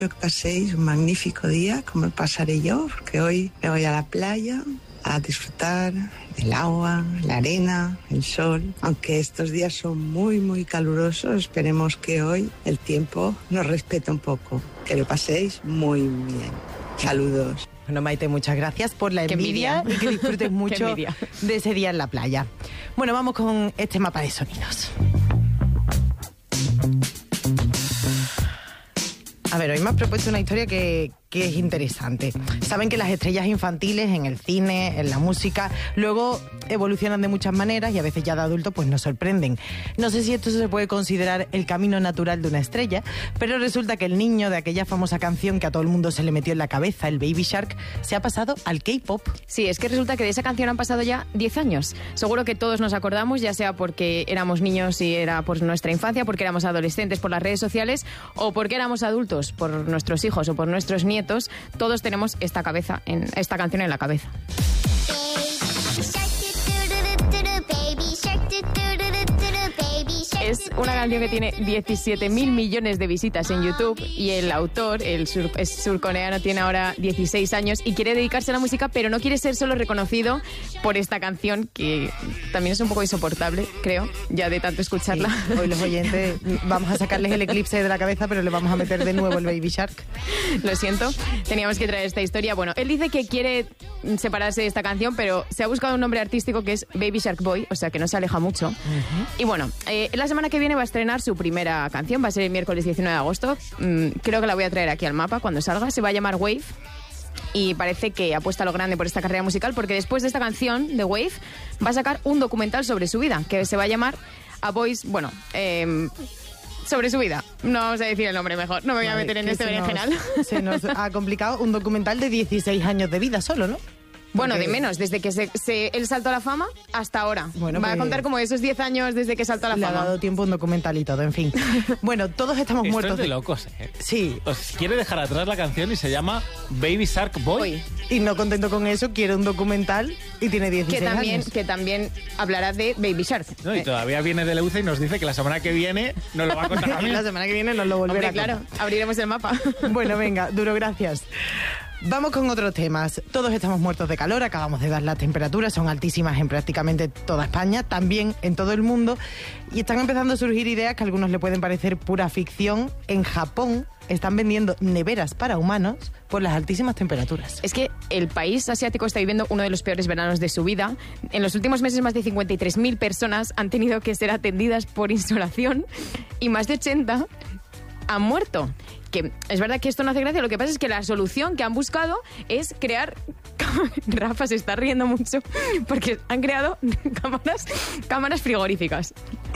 Espero que paséis un magnífico día, como pasaré yo, porque hoy me voy a la playa a disfrutar del agua, la arena, el sol. Aunque estos días son muy, muy calurosos, esperemos que hoy el tiempo nos respete un poco. Que lo paséis muy bien. Saludos. Bueno, Maite, muchas gracias por la envidia y que disfrutes mucho de ese día en la playa. Bueno, vamos con este mapa de sonidos. A ver, hoy me has propuesto una historia que es interesante. Saben que las estrellas infantiles en el cine, en la música, luego evolucionan de muchas maneras y a veces ya de adultos pues nos sorprenden. No sé si esto se puede considerar el camino natural de una estrella, pero resulta que el niño de aquella famosa canción que a todo el mundo se le metió en la cabeza, el Baby Shark, se ha pasado al K-pop. Sí, es que resulta que de esa canción han pasado ya 10 años. Seguro que todos nos acordamos, ya sea porque éramos niños y era por nuestra infancia, porque éramos adolescentes por las redes sociales o porque éramos adultos por nuestros hijos o por nuestros nietos. Todos tenemos esta canción en la cabeza. Es una canción que tiene 17.000 millones de visitas en YouTube y el autor, es surcoreano, tiene ahora 16 años y quiere dedicarse a la música, pero no quiere ser solo reconocido por esta canción, que también es un poco insoportable, creo, ya de tanto escucharla. Sí, hoy los oyentes vamos a sacarles el eclipse de la cabeza, pero le vamos a meter de nuevo el Baby Shark. Lo siento, teníamos que traer esta historia. Bueno, él dice que quiere separarse de esta canción, pero se ha buscado un nombre artístico que es Baby Shark Boy, o sea que no se aleja mucho. Uh-huh. Y bueno, la semana que viene va a estrenar su primera canción, va a ser el miércoles 19 de agosto. Creo que la voy a traer aquí al mapa cuando salga. Se va a llamar Wave y parece que apuesta a lo grande por esta carrera musical, porque después de esta canción de Wave va a sacar un documental sobre su vida que se va a llamar A Voice, sobre su vida. No vamos a decir el nombre mejor, no me voy a meter en este berenjenal. Se nos ha complicado un documental de 16 años de vida solo, ¿no? Bueno, de menos, desde que él saltó a la fama hasta ahora. Bueno, va a contar como esos 10 años desde que saltó a la fama. Le ha dado tiempo un documental y todo, en fin. Bueno, todos estamos muertos. Esto es de locos, ¿eh? Sí. Os quiere dejar atrás la canción y se llama Baby Shark Boy. Y no contento con eso, quiere un documental y tiene 16 años. Que también hablará de Baby Shark. No, y todavía viene de Leuza y nos dice que la semana que viene nos lo va a contar a mí. La semana que viene nos lo volverá a contar. Claro, abriremos el mapa. Bueno, venga, Duro, gracias. Vamos con otros temas. Todos estamos muertos de calor, acabamos de dar las temperaturas, son altísimas en prácticamente toda España, también en todo el mundo, y están empezando a surgir ideas que a algunos le pueden parecer pura ficción. En Japón están vendiendo neveras para humanos por las altísimas temperaturas. Es que el país asiático está viviendo uno de los peores veranos de su vida. En los últimos meses más de 53.000 personas han tenido que ser atendidas por insolación y más de 80 han muerto. Que es verdad que esto no hace gracia, lo que pasa es que la solución que han buscado es crear... Rafa se está riendo mucho porque han creado cámaras frigoríficas.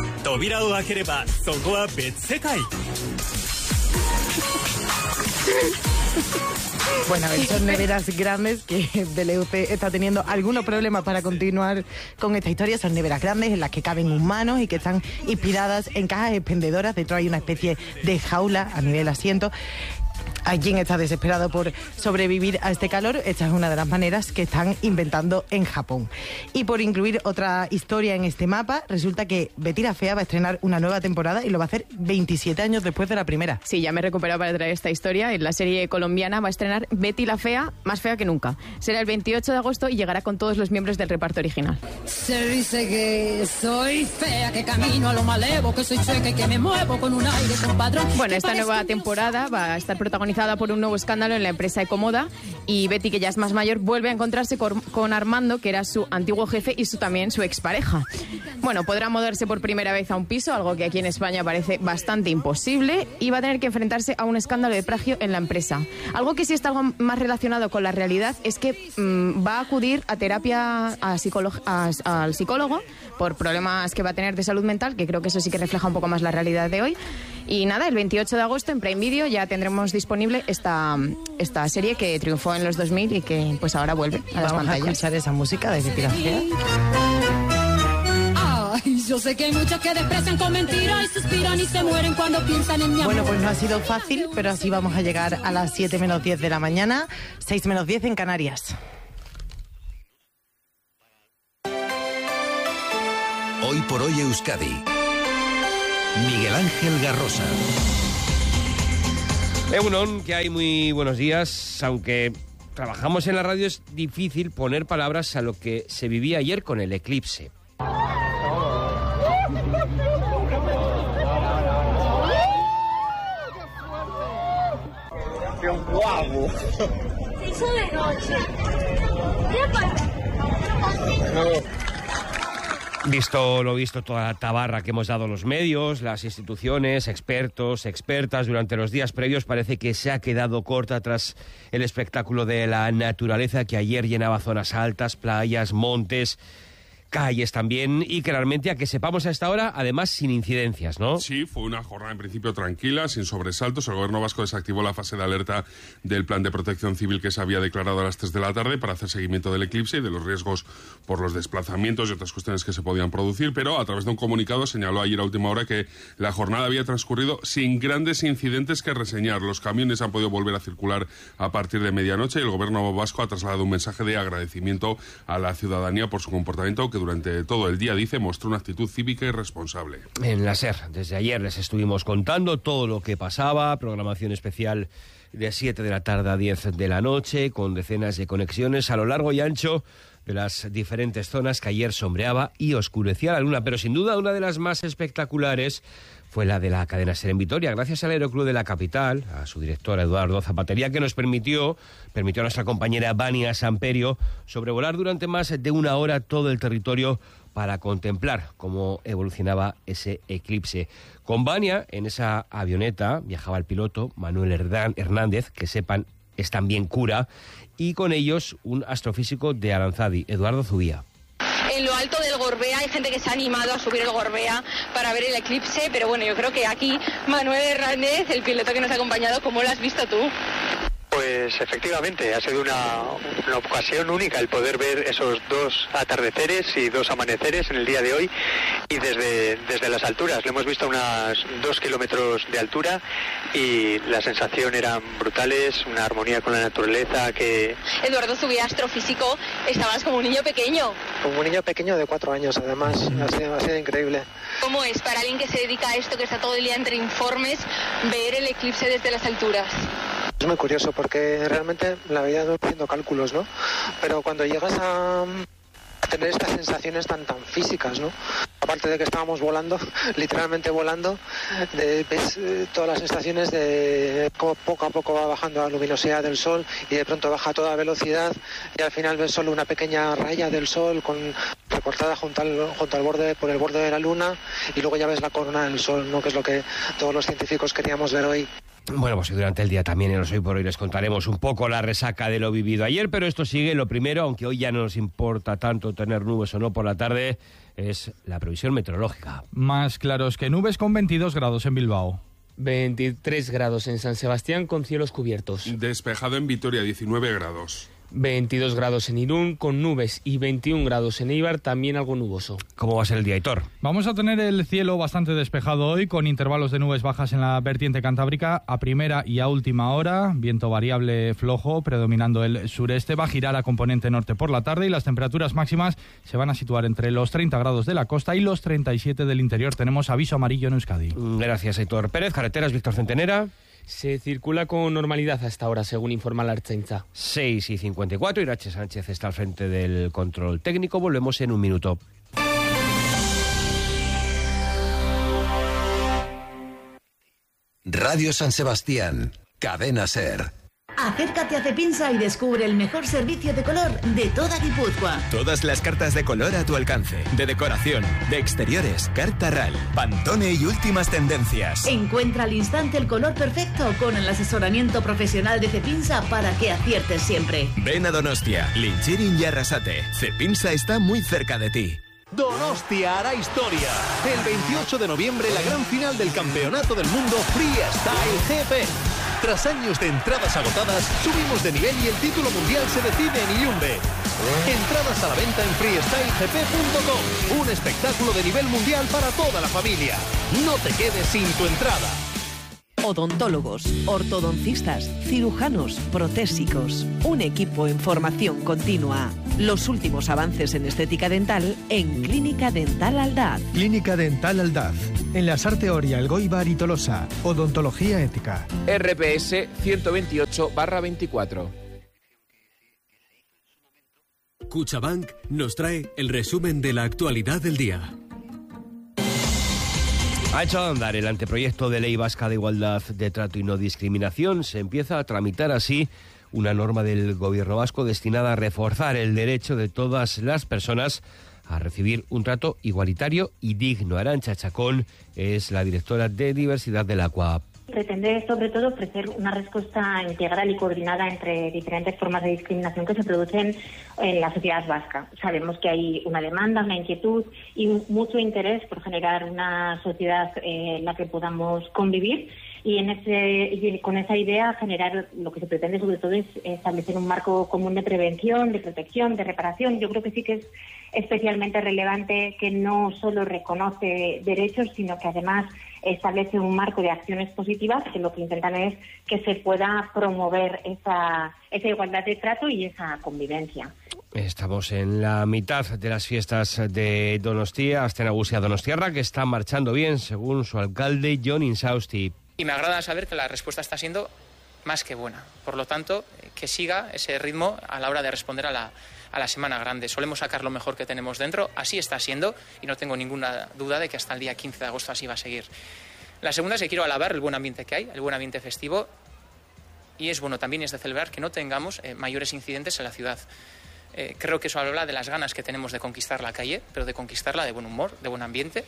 Bueno, a ver, son neveras grandes que Deleuze está teniendo algunos problemas para continuar con esta historia. Son neveras grandes en las que caben humanos y que están inspiradas en cajas expendedoras. Dentro hay una especie de jaula a nivel asiento. Hay quien está desesperado por sobrevivir a este calor. Esta es una de las maneras que están inventando en Japón. Y por incluir otra historia en este mapa, resulta que Betty la Fea va a estrenar una nueva temporada y lo va a hacer 27 años después de la primera. Sí, ya me he recuperado para traer esta historia. En la serie colombiana va a estrenar Betty la Fea, más fea que nunca. Será el 28 de agosto y llegará con todos los miembros del reparto original. Se dice que soy fea, que camino a lo malevo, que soy chueca y que me muevo con un aire compadrón. Bueno, esta nueva temporada va a estar protagonizada por un nuevo escándalo en la empresa Ecomoda, y Betty, que ya es más mayor, vuelve a encontrarse con Armando, que era su antiguo jefe y también su expareja. Bueno, podrá mudarse por primera vez a un piso, algo que aquí en España parece bastante imposible, y va a tener que enfrentarse a un escándalo de plagio en la empresa. Algo que sí está algo más relacionado con la realidad es que va a acudir a terapia al psicólogo por problemas que va a tener de salud mental, que creo que eso sí que refleja un poco más la realidad de hoy. Y nada, el 28 de agosto en Prime Video ya tendremos disponible esta serie que triunfó en los 2000 y que pues ahora vuelve a las pantallas. Vamos a escuchar esa música de Betty la Fea. Ay, yo sé que hay muchos que desprecian con mentiras y suspiran y se mueren cuando piensan en mi amor. Bueno, pues no ha sido fácil, pero así vamos a llegar a las 7 menos 10 de la mañana, 6 menos 10 en Canarias. Hoy por hoy Euskadi. Miguel Ángel Garrosa. Egunon, que hay, muy buenos días. Aunque trabajamos en la radio, es difícil poner palabras a lo que se vivía ayer con el eclipse. ¡Qué guapo! Se hizo de noche. Visto lo visto, toda la tabarra que hemos dado los medios, las instituciones, expertos, expertas durante los días previos, parece que se ha quedado corta tras el espectáculo de la naturaleza que ayer llenaba zonas altas, playas, montes, calles también, y que realmente, a que sepamos a esta hora, además sin incidencias, ¿no? Sí, fue una jornada en principio tranquila, sin sobresaltos. El gobierno vasco desactivó la fase de alerta del plan de protección civil que se había declarado a las 3 de la tarde para hacer seguimiento del eclipse y de los riesgos por los desplazamientos y otras cuestiones que se podían producir, pero a través de un comunicado señaló ayer a última hora que la jornada había transcurrido sin grandes incidentes que reseñar. Los camiones han podido volver a circular a partir de medianoche y el gobierno vasco ha trasladado un mensaje de agradecimiento a la ciudadanía por su comportamiento, que durante todo el día, dice, mostró una actitud cívica y responsable. En la SER, desde ayer les estuvimos contando todo lo que pasaba, programación especial de 7 de la tarde a 10 de la noche, con decenas de conexiones a lo largo y ancho de las diferentes zonas que ayer sombreaba y oscurecía la luna. Pero sin duda una de las más espectaculares fue la de la cadena SER en Vitoria, gracias al Aeroclub de la capital, a su director Eduardo Zapatería, que nos permitió a nuestra compañera Vania Samperio sobrevolar durante más de una hora todo el territorio para contemplar cómo evolucionaba ese eclipse. Con Vania, en esa avioneta, viajaba el piloto Manuel Hernández, que sepan es también cura, y con ellos un astrofísico de Aranzadi, Eduardo Zubía. En lo alto del Gorbea hay gente que se ha animado a subir el Gorbea para ver el eclipse, pero bueno, yo creo que aquí Manuel Hernández, el piloto que nos ha acompañado, ¿cómo lo has visto tú? Pues efectivamente, ha sido una ocasión única el poder ver esos dos atardeceres y dos amaneceres en el día de hoy, y desde las alturas. Lo hemos visto a unos 2 kilómetros de altura y la sensación eran brutales, una armonía con la naturaleza que... Eduardo Zubía, astrofísico, estabas como un niño pequeño. Como un niño pequeño de 4 años, además, ha sido increíble. ¿Cómo es para alguien que se dedica a esto, que está todo el día entre informes, ver el eclipse desde las alturas? Es muy curioso porque realmente la vida no haciendo cálculos, ¿no? Pero cuando llegas a tener estas sensaciones tan físicas, ¿no? Aparte de que estábamos volando, literalmente volando, ves todas las sensaciones de cómo poco a poco va bajando la luminosidad del sol y de pronto baja a toda velocidad y al final ves solo una pequeña raya del sol recortada junto al borde, por el borde de la luna, y luego ya ves la corona del sol, ¿no? Que es lo que todos los científicos queríamos ver hoy. Bueno, pues durante el día también en los Hoy por Hoy les contaremos un poco la resaca de lo vivido ayer, pero esto sigue. Lo primero, aunque hoy ya no nos importa tanto tener nubes o no por la tarde, es la previsión meteorológica. Más claros que nubes, con 22 grados en Bilbao. 23 grados en San Sebastián, con cielos cubiertos. Despejado en Vitoria, 19 grados. 22 grados en Irún, con nubes, y 21 grados en Eibar, también algo nuboso. ¿Cómo va a ser el día, Aitor? Vamos a tener el cielo bastante despejado hoy, con intervalos de nubes bajas en la vertiente cantábrica a primera y a última hora, viento variable flojo predominando el sureste, va a girar a componente norte por la tarde y las temperaturas máximas se van a situar entre los 30 grados de la costa y los 37 del interior. Tenemos aviso amarillo en Euskadi. Gracias, Aitor Pérez. Carreteras, Víctor Centenera. Se circula con normalidad hasta ahora, según informa la Ertzaintza. 6:54, Irache Sánchez está al frente del control técnico. Volvemos en un minuto. Radio San Sebastián, Cadena SER. Acércate a Cepinsa y descubre el mejor servicio de color de toda Guipúzcoa. Todas las cartas de color a tu alcance. De decoración, de exteriores, carta RAL, Pantone y últimas tendencias. Encuentra al instante el color perfecto con el asesoramiento profesional de Cepinsa para que aciertes siempre. Ven a Donostia, Linchirin y Arrasate. Cepinsa está muy cerca de ti. Donostia hará historia. El 28 de noviembre, la gran final del Campeonato del Mundo Freestyle GP. Tras años de entradas agotadas, subimos de nivel y el título mundial se decide en Iyumbe. Entradas a la venta en freestylegp.com. Un espectáculo de nivel mundial para toda la familia. No te quedes sin tu entrada. Odontólogos, ortodoncistas, cirujanos, protésicos. Un equipo en formación continua. Los últimos avances en estética dental en Clínica Dental Aldaz. Clínica Dental Aldaz. en la Sarte Oria, Elgoibar y Tolosa. Odontología ética. RPS 128/24. CaixaBank nos trae el resumen de la actualidad del día. Ha hecho andar el anteproyecto de ley vasca de igualdad de trato y no discriminación. Se empieza a tramitar así una norma del gobierno vasco destinada a reforzar el derecho de todas las personas a recibir un trato igualitario y digno. Arantxa Chacón es la directora de diversidad de la CUAP. Pretende, sobre todo, ofrecer una respuesta integral y coordinada entre diferentes formas de discriminación que se producen en la sociedad vasca. Sabemos que hay una demanda, una inquietud y mucho interés por generar una sociedad en la que podamos convivir y con esa idea generar lo que se pretende, sobre todo, es establecer un marco común de prevención, de protección, de reparación. Yo creo que sí que es especialmente relevante que no solo reconoce derechos, sino que además establece un marco de acciones positivas que lo que intentan es que se pueda promover esa igualdad de trato y esa convivencia. Estamos en la mitad de las fiestas de Donostia, Aste Nagusia Donostiarra, que está marchando bien, según su alcalde, Jon Insausti. Y me agrada saber que la respuesta está siendo más que buena. Por lo tanto, que siga ese ritmo a la hora de responder a la Semana Grande. Solemos sacar lo mejor que tenemos dentro, así está siendo, y no tengo ninguna duda de que hasta el día 15 de agosto así va a seguir. La segunda es que quiero alabar el buen ambiente que hay, el buen ambiente festivo, y es bueno también es de celebrar que no tengamos mayores incidentes en la ciudad. Creo que eso habla de las ganas que tenemos de conquistar la calle, pero de conquistarla de buen humor, de buen ambiente.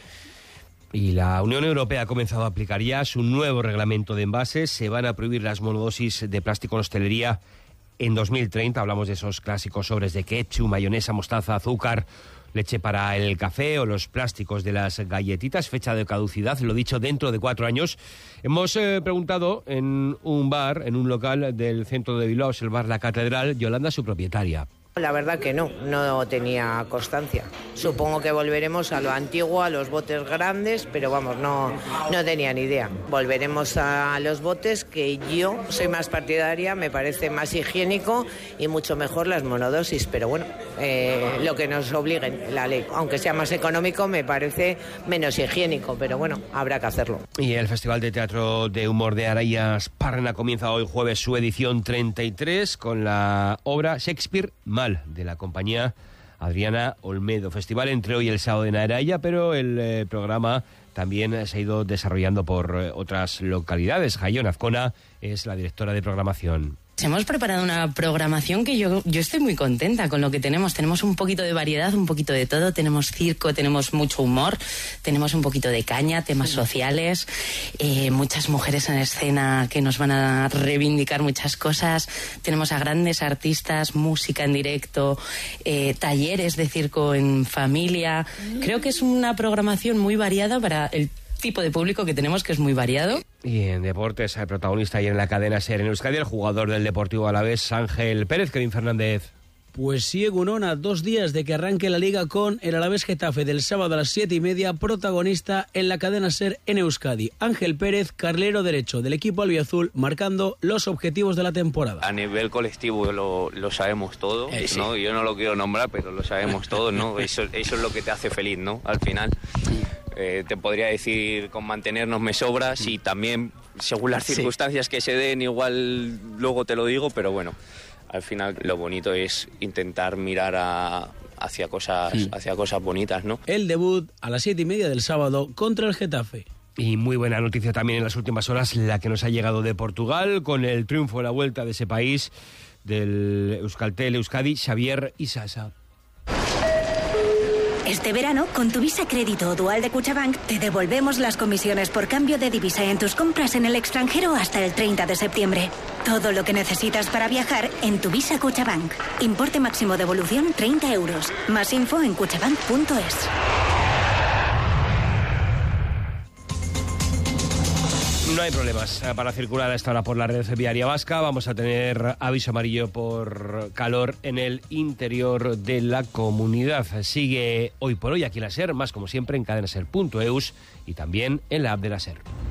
Y la Unión Europea ha comenzado a aplicar ya su nuevo reglamento de envases. Se van a prohibir las monodosis de plástico en hostelería en 2030. Hablamos de esos clásicos sobres de ketchup, mayonesa, mostaza, azúcar, leche para el café o los plásticos de las galletitas. Fecha de caducidad, lo dicho, dentro de 4 años. Hemos preguntado en un bar, en un local del centro de Bilbao, el bar La Catedral, Yolanda, su propietaria. La verdad que no tenía constancia. Supongo que volveremos a lo antiguo, a los botes grandes, pero vamos, no tenía ni idea. Volveremos a los botes, que yo soy más partidaria, me parece más higiénico y mucho mejor las monodosis, pero bueno, lo que nos obliguen la ley. Aunque sea más económico, me parece menos higiénico, pero bueno, habrá que hacerlo. Y el Festival de Teatro de Humor de Arayas Parna comienza hoy jueves su edición 33 con la obra Shakespeare Mal, de la compañía Adriana Olmedo. Festival entre hoy y el sábado en Araya, pero el programa también se ha ido desarrollando por otras localidades. Jaion Azcona es la directora de programación. Hemos preparado una programación que yo estoy muy contenta con lo que tenemos. Tenemos un poquito de variedad, un poquito de todo. Tenemos circo, tenemos mucho humor, tenemos un poquito de caña, temas sociales, muchas mujeres en escena que nos van a reivindicar muchas cosas. Tenemos a grandes artistas, música en directo, talleres de circo en familia. Creo que es una programación muy variada para el tipo de público que tenemos, que es muy variado. Y en deportes, el protagonista ayer en la cadena SER en Euskadi, el jugador del Deportivo Alavés, Ángel Pérez. Kevin Fernández. Pues sí, Egunon, a 2 días de que arranque la Liga con el Alavés Getafe del sábado a las 7:30, protagonista en la cadena SER en Euskadi. Ángel Pérez, carrilero derecho del equipo albiazul, marcando los objetivos de la temporada. A nivel colectivo lo sabemos todo, sí. ¿no? Yo no lo quiero nombrar, pero lo sabemos todo, ¿no? Eso es lo que te hace feliz, ¿no? Al final. Te podría decir con mantenernos me sobras y también según las circunstancias que se den igual luego te lo digo, pero bueno, al final lo bonito es intentar mirar hacia cosas bonitas, ¿no? El debut a las 7:30 del sábado contra el Getafe. Y muy buena noticia también en las últimas horas, la que nos ha llegado de Portugal, con el triunfo en la vuelta de ese país, del Euskaltel Euskadi, Xavier Isasa. Este verano, con tu Visa Crédito o Dual de CaixaBank, te devolvemos las comisiones por cambio de divisa en tus compras en el extranjero hasta el 30 de septiembre. Todo lo que necesitas para viajar en tu Visa CaixaBank. Importe máximo de devolución 30 euros. Más info en caixabank.es. No hay problemas para circular a esta hora por la red viaria vasca. Vamos a tener aviso amarillo por calor en el interior de la comunidad. Sigue hoy por hoy aquí la SER, más como siempre en cadenaser.eus y también en la app de la SER.